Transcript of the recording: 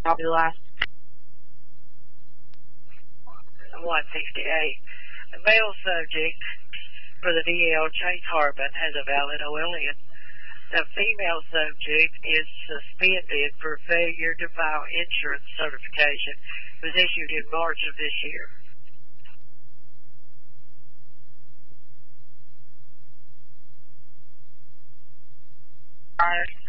Copy the last. 168. The male subject for the DL, Chase Harbin, has a valid OLN. The female subject is suspended for failure to file insurance certification. It was issued in March of this year. Alright.